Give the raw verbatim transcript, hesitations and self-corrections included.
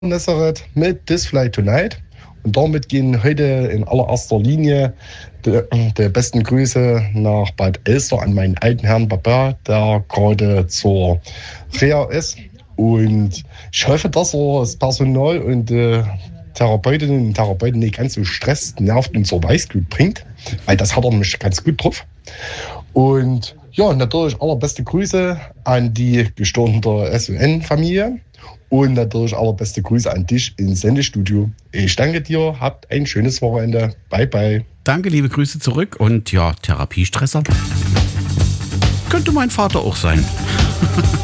Nazareth mit This Fly Tonight. Und damit gehen heute in allererster Linie die, die besten Grüße nach Bad Elster an meinen alten Herrn Papa, der gerade zur Reha ist. Und ich hoffe, dass er das Personal und die Therapeutinnen und Therapeuten nicht ganz so stresst, nervt und zur Weißglut bringt, weil das hat er nämlich ganz gut drauf. Und ja, natürlich allerbeste Grüße an die gestorbene S U N-Familie. Und natürlich allerbeste Grüße an dich ins Sendestudio. Ich danke dir, habt ein schönes Wochenende. Bye, bye. Danke, liebe Grüße zurück. Und ja, Therapiestresser könnte mein Vater auch sein.